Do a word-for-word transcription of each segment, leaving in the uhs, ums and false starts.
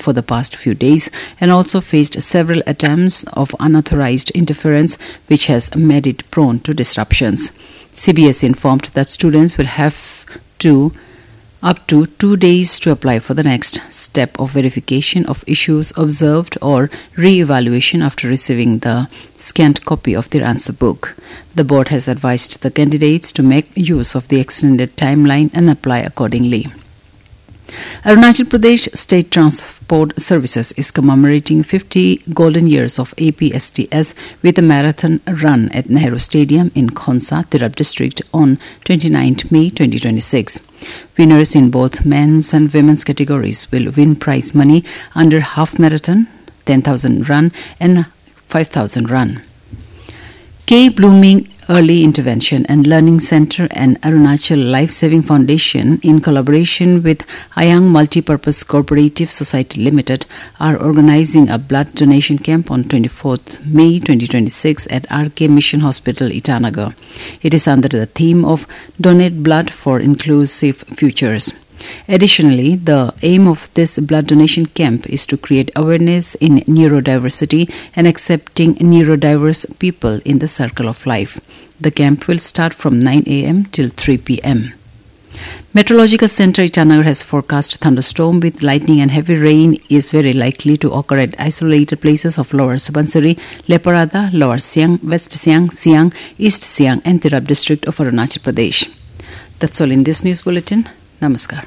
for the past few days and also faced several attempts of unauthorized interference, which has made it prone to disruptions. C B S E informed that students will have to up to two days to apply for the next step of verification of issues observed or re-evaluation after receiving the scanned copy of their answer book. The board has advised the candidates to make use of the extended timeline and apply accordingly. Arunachal Pradesh State Transport Services is commemorating fifty golden years of A P S T S with a marathon run at Nehru Stadium in Khonsa, Tirap district on twenty-ninth May twenty twenty-six. Winners in both men's and women's categories will win prize money under half marathon, ten thousand run and five thousand run. K. Blooming Early Intervention and Learning Center and Arunachal Life Saving Foundation, in collaboration with Ayang Multipurpose Cooperative Society Limited, are organizing a blood donation camp on twenty-fourth May twenty twenty-six at R K Mission Hospital, Itanagar. It is under the theme of Donate Blood for Inclusive Futures. Additionally, the aim of this blood donation camp is to create awareness in neurodiversity and accepting neurodiverse people in the circle of life. The camp will start from nine a.m. till three p.m. Meteorological Center Itanagar has forecast thunderstorm with lightning and heavy rain is very likely to occur at isolated places of Lower Subansiri, Leparada, Lower Siang, West Siang, Siang, East Siang and Tirap district of Arunachal Pradesh. That's all in this news bulletin. Namaskar.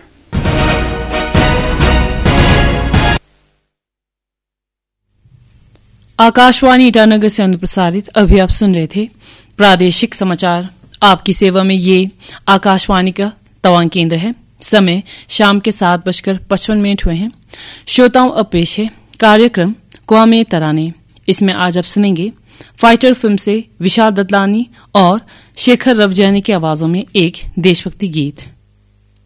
Akashvani Itanagar से अंत प्रसारित अभी आप सुन रहे थे प्रादेशिक समाचार। आपकी सेवा में ये आकाशवाणी का तवांग केंद्र है। समय शाम के सात बजकर पचपन मिनट हुए हैं। श्रोताओं, अब पेश है कार्यक्रम क्वामे तराने। इसमें आज आप सुनेंगे फाइटर फिल्म से विशाल ददलानी और शेखर रवजैनी की आवाजों में एक देशभक्ति गीत।